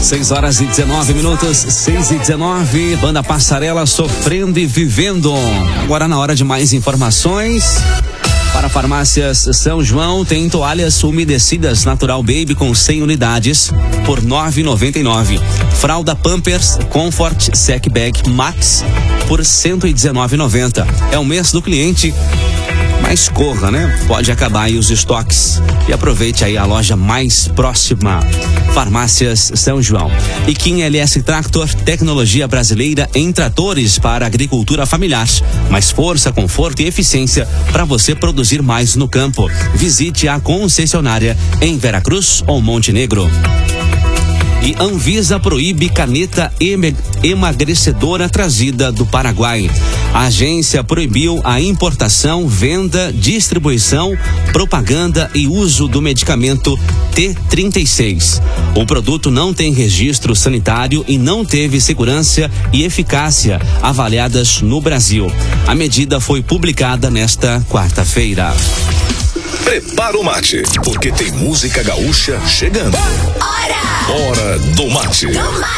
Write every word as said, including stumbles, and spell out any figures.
seis horas e dezenove minutos, seis e dezenove, Banda Passarela sofrendo e vivendo. Agora na hora de mais informações. Para Farmácias São João, tem toalhas umedecidas Natural Baby com cem unidades por nove reais e noventa e nove centavos. Fralda Pampers Comfort Sec Bag Max por cento e dezenove reais e noventa centavos. É o mês do cliente, mas corra, né? Pode acabar aí os estoques. E aproveite aí a loja mais próxima. Farmácias São João. E Kim L S Tractor, tecnologia brasileira em tratores para agricultura familiar. Mais força, conforto e eficiência para você produzir mais no campo. Visite a concessionária em Veracruz ou Montenegro. E Anvisa proíbe caneta emagrecedora trazida do Paraguai. A agência proibiu a importação, venda, distribuição, propaganda e uso do medicamento T trinta e seis. O produto não tem registro sanitário e não teve segurança e eficácia avaliadas no Brasil. A medida foi publicada nesta quarta-feira. Prepara o mate, porque tem música gaúcha chegando. Hora! Hora do mate. Do mate.